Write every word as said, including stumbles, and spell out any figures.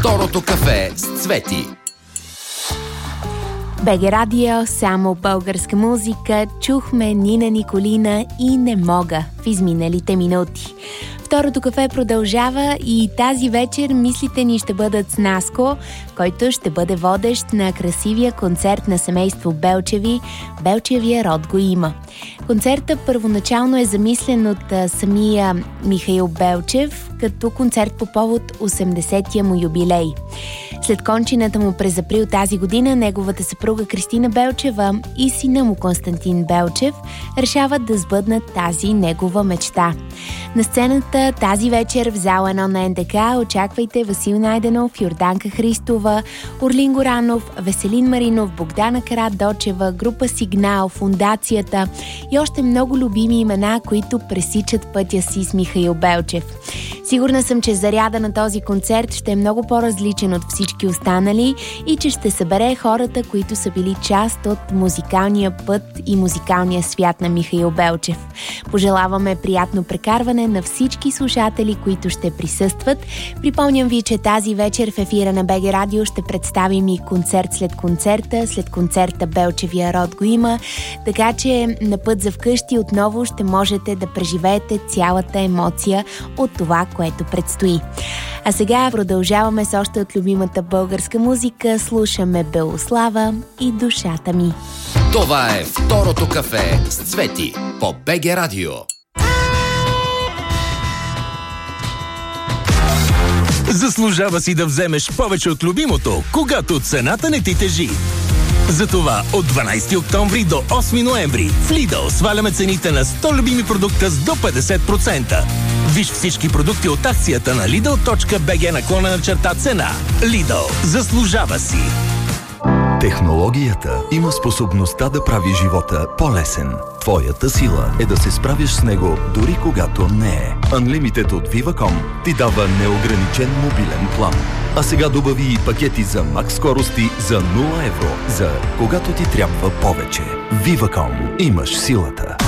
Второто кафе с Цвети. БГ Радио, само българска музика. Чухме Нина Николина и Не мога в изминалите минути. Второто кафе продължава и тази вечер мислите ни ще бъдат с Наско, който ще бъде водещ на красивия концерт на семейство Белчеви. Белчевия род го има. Концертът първоначално е замислен от а, самия Михаил Белчев, като концерт по повод осемдесетия му юбилей. След кончината му през април тази година, неговата съпруга Кристина Белчева и сина му Константин Белчев решават да сбъднат тази негова мечта. На сцената тази вечер в зала едно на ен де ка очаквайте Васил Найденов, Йорданка Христова, Орлин Горанов, Веселин Маринов, Богдана Карадочева, група Сигнал, Фондацията и още много любими имена, които пресичат пътя си с Михаил Белчев. Сигурна съм, че заряда на този концерт ще е много по-различен от всички останали и че ще събере хората, които са били част от музикалния път и музикалния свят на Михаил Белчев. Пожелаваме приятно прекарване на всички слушатели, които ще присъстват. Припомням ви, че тази вечер в ефира на БГ Радио ще представим и концерт след концерта. След концерта Белчевия род го има, така че на път за вкъщи отново ще можете да преживеете цялата емоция от това, което предстои. А сега продължаваме с още от любимата българска музика. Слушаме Белослава и Душата ми. Това е Второто кафе с Цвети по БГ Радио. Заслужава си да вземеш повече от любимото, когато цената не ти тежи. Затова от дванайсети октомври до осми ноември в Lidl сваляме цените на сто любими продукта с до петдесет процента. Виж всички продукти от акцията на Lidl.bg наклонена черта цена. Lidl. Заслужава си! Технологията има способността да прави живота по-лесен. Твоята сила е да се справиш с него, дори когато не е. Unlimited от Viva.com ти дава неограничен мобилен план. А сега добави и пакети за макс скорости за нула евро, за когато ти трябва повече. Viva.com. Имаш силата.